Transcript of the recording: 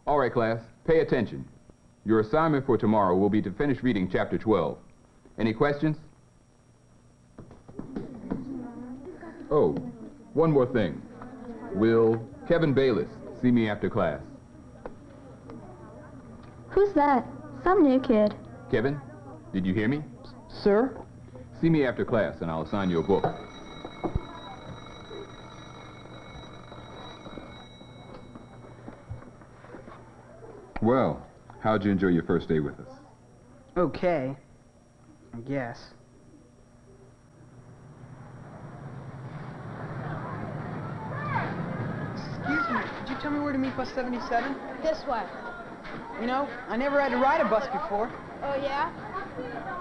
All right, class, pay attention. Your assignment for tomorrow will be to finish reading Chapter 12. Any questions? Oh, one more thing. Will Kevin Bayless see me after class? Who's that? Some new kid. Kevin, did you hear me? Sir? See me after class, and I'll assign you a book. Well, how'd you enjoy your first day with us? Okay. I guess. Excuse me, could you tell me where to meet bus 77? This way. You know, I never had to ride a bus before. Oh, yeah?